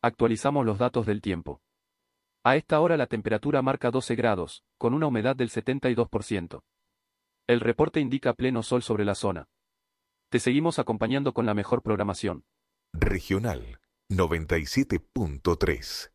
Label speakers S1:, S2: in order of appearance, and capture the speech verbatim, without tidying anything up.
S1: Actualizamos los datos del tiempo. A esta hora la temperatura marca doce grados, con una humedad del setenta y dos por ciento. El reporte indica pleno sol sobre la zona. Te seguimos acompañando con la mejor programación.
S2: Regional noventa y siete punto tres.